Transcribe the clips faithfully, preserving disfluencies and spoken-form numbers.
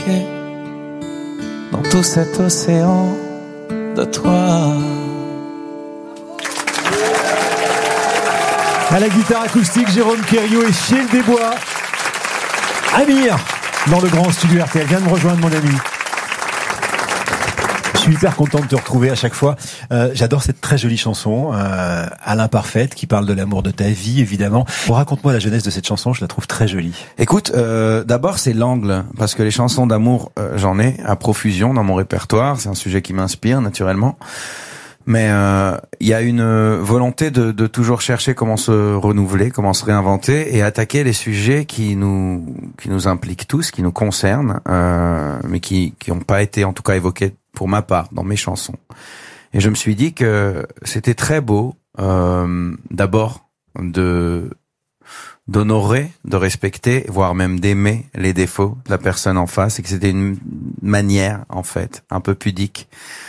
pieds dans tout cet océan de toi. À la guitare acoustique, Jérôme Kériot et Phil Desbois. Amir, dans le grand studio R T L. Viens de me rejoindre, mon ami. Je suis hyper content de te retrouver à chaque fois. Euh, j'adore cette très jolie chanson, euh, à l'imparfaite, qui parle de l'amour de ta vie, évidemment. Bon, raconte-moi la jeunesse de cette chanson, je la trouve très jolie. Écoute, euh, d'abord c'est l'angle, parce que les chansons d'amour, euh, j'en ai à profusion dans mon répertoire. C'est un sujet qui m'inspire naturellement. Mais il euh, y a une volonté de, de toujours chercher comment se renouveler, comment se réinventer et attaquer les sujets qui nous qui nous impliquent tous, qui nous concernent, euh, mais qui qui n'ont pas été en tout cas évoqués pour ma part dans mes chansons. Et je me suis dit que c'était très beau, euh, d'abord de d'honorer, de respecter, voire même d'aimer les défauts de la personne en face, et que c'était une manière en fait un peu pudique.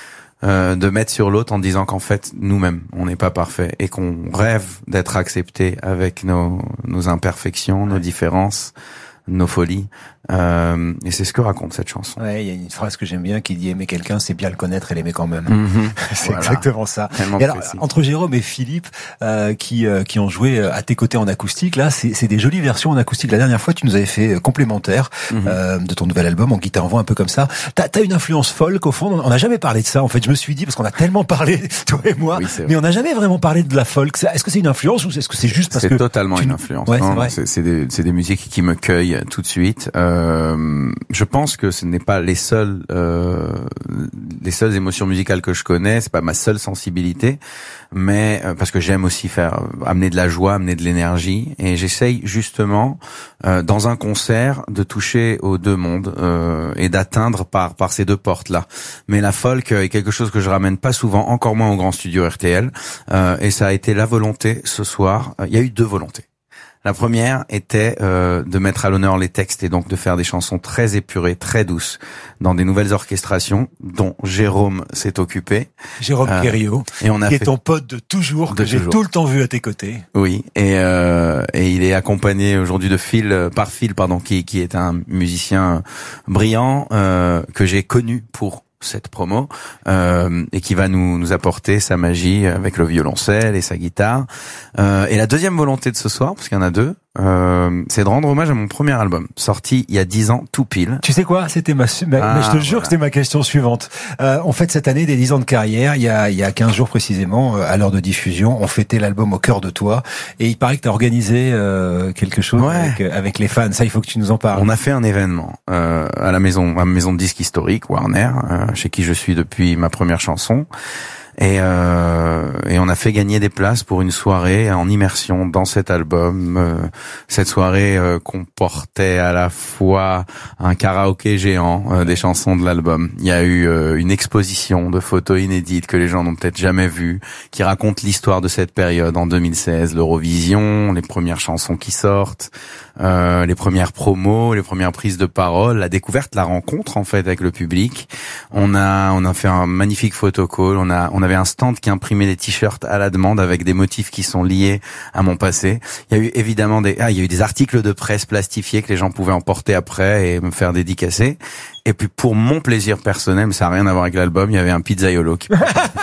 Euh, de mettre sur l'autre en disant qu'en fait nous-mêmes on n'est pas parfait et qu'on rêve d'être accepté avec nos nos imperfections, nos différences, nos folies. Euh, et c'est ce que raconte cette chanson. Ouais, il y a une phrase que j'aime bien qui dit aimer quelqu'un, c'est bien le connaître et l'aimer quand même. Mmh. C'est Voilà. exactement ça. Tellement et alors, précis. entre Jérôme et Philippe, euh, qui euh, qui ont joué à tes côtés en acoustique, là, c'est c'est des jolies versions en acoustique. La dernière fois, tu nous avais fait complémentaire Mmh. euh, de ton nouvel album en guitare voix, un peu comme ça. T'as t'as une influence folk au fond. On n'a jamais parlé de ça. En fait, je me suis dit parce qu'on a tellement parlé toi et moi, Oui, c'est vrai. mais on n'a jamais vraiment parlé de la folk. Est-ce que c'est une influence ou est-ce que c'est juste parce C'est que totalement tu- une influence. Ouais, c'est Non, vrai. c'est c'est des, c'est des musiques qui me cueillent tout de suite. Euh, je pense que ce n'est pas les seules, euh, les seules émotions musicales que je connais. C'est pas ma seule sensibilité, mais euh, parce que j'aime aussi faire amener de la joie, amener de l'énergie, et j'essaye justement euh, dans un concert de toucher aux deux mondes euh, et d'atteindre par par ces deux portes là. Mais la folk est quelque chose que je ramène pas souvent, encore moins au grand studio R T L, euh, et ça a été la volonté ce soir. Il y a eu deux volontés. La première était euh, de mettre à l'honneur les textes et donc de faire des chansons très épurées, très douces, dans des nouvelles orchestrations dont Jérôme s'est occupé. Jérôme Euh, Kériot, Et on a qui est fait... ton pote de toujours, De que j'ai toujours. tout le temps vu à tes côtés. Oui, et, euh, et il est accompagné aujourd'hui de Phil, euh, par Phil, pardon, qui, qui est un musicien brillant euh, que j'ai connu pour cette promo euh, et qui va nous nous apporter sa magie avec le violoncelle et sa guitare. Euh, et la deuxième volonté de ce soir, parce qu'il y en a deux, euh, c'est de rendre hommage à mon premier album, sorti il y a dix ans, tout pile. Tu sais quoi? C'était ma, su- ma- Ah, mais je te jure voilà. que c'était ma question suivante. Euh, on fête cette année des dix ans de carrière. Il y a, il y a quinze jours précisément, euh, à l'heure de diffusion, on fêtait l'album Au cœur de toi. Et il paraît que tu as organisé euh, quelque chose Ouais. avec, euh, avec les fans. Ça, il faut que tu nous en parles. On a fait un événement euh, à la maison, à ma maison de disques historique, Warner, euh, chez qui je suis depuis ma première chanson. Et, euh, et on a fait gagner des places pour une soirée en immersion dans cet album. Euh, cette soirée euh, comportait à la fois un karaoké géant euh, des chansons de l'album. Il y a eu euh, une exposition de photos inédites que les gens n'ont peut-être jamais vues, qui raconte l'histoire de cette période en deux mille seize, l'Eurovision, les premières chansons qui sortent, euh, les premières promos, les premières prises de parole, la découverte, la rencontre en fait avec le public. On a on a fait un magnifique photocall. On a on avait un stand qui imprimait des t-shirts à la demande avec des motifs qui sont liés à mon passé. Il y a eu évidemment des ah il y a eu des articles de presse plastifiés que les gens pouvaient emporter après et me faire dédicacer. Et puis pour mon plaisir personnel, mais ça n'a rien à voir avec l'album, il y avait un pizzaiolo qui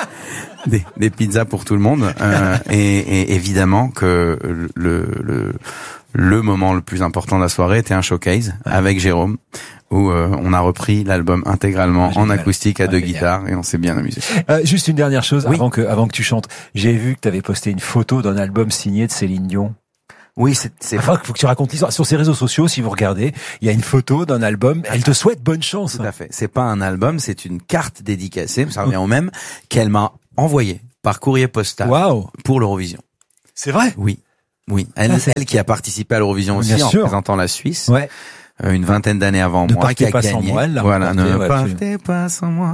des, des pizzas pour tout le monde. Euh, et, et évidemment que le, le le moment le plus important de la soirée était un showcase avec Jérôme, où euh, on a repris l'album intégralement Ah, en génial. acoustique à Ah, deux génial. guitares et on s'est bien amusé. Euh, juste une dernière chose Oui. avant que avant que tu chantes. J'ai vu que tu avais posté une photo d'un album signé de Céline Dion. Oui, c'est c'est Enfin, il faut que tu racontes l'histoire. Sur ses réseaux sociaux, si vous regardez, il y a une photo d'un album. Elle te souhaite bonne chance. tout à fait. C'est pas un album, c'est une carte dédicacée, ça revient au même, qu'elle m'a envoyée par courrier postal Waouh, pour l'Eurovision. c'est vrai. Oui. Oui, elle, Ah, c'est- elle qui a participé à l'Eurovision aussi Bien en sûr. représentant la Suisse. Ouais. euh, une vingtaine d'années avant Ne moi, partez qui a pas gagné. sans moi, elle l'a Voilà, remporté, ne ouais, partez pas sans moi.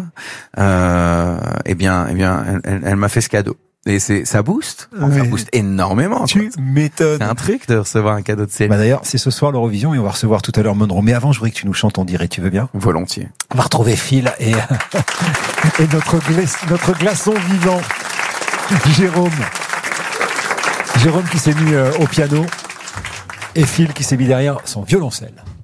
Euh, eh bien, eh bien, elle, elle, elle m'a fait ce cadeau. Et c'est, ça booste. Ça Ouais. booste énormément. Tu quoi. m'étonnes. C'est un truc de recevoir un cadeau de Céline. Bah d'ailleurs, c'est ce soir l'Eurovision et on va recevoir tout à l'heure Monroe. Mais avant, je voudrais que tu nous chantes en direct. Tu veux bien? Volontiers. On va retrouver Phil et, et notre, glace, notre glaçon vivant, Jérôme. Jérôme qui s'est mis euh, au piano et Phil qui s'est mis derrière son violoncelle.